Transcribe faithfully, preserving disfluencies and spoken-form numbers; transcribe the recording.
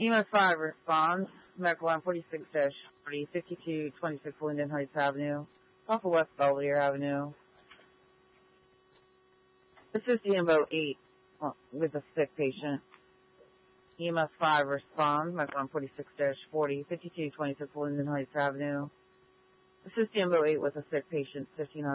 E M S five responds. Medical line forty-six forty, fifty-two twenty-six Linden Heights Avenue, off of West Belvedere Avenue. This is D M O eight with a sick patient. E M S five responds. Medical line forty-six forty, fifty-two twenty-six Linden Heights Avenue. This is D M O eight with a sick patient, fifteen